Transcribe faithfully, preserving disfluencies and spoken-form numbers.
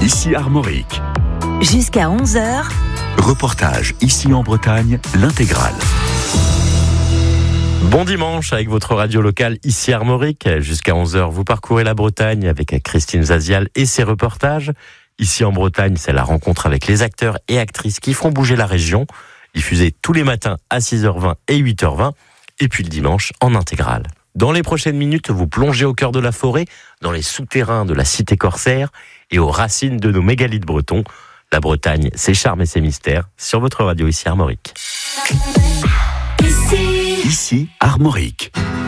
Ici Armorique. Jusqu'à onze heures. Reportage ici en Bretagne, l'intégrale. Bon dimanche avec votre radio locale ici Armorique. Jusqu'à onze heures, vous parcourez la Bretagne avec Christine Zazial et ses reportages. Ici en Bretagne, c'est la rencontre avec les acteurs et actrices qui feront bouger la région. Diffusée tous les matins à six heures vingt et huit heures vingt. Et puis le dimanche en intégrale. Dans les prochaines minutes, vous plongez au cœur de la forêt, dans les souterrains de la cité corsaire et aux racines de nos mégalithes bretons. La Bretagne, ses charmes et ses mystères, sur votre radio ici Armorique. Ici Armorique.